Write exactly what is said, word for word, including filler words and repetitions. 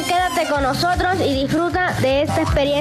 quédate con nosotros y disfruta de esta experiencia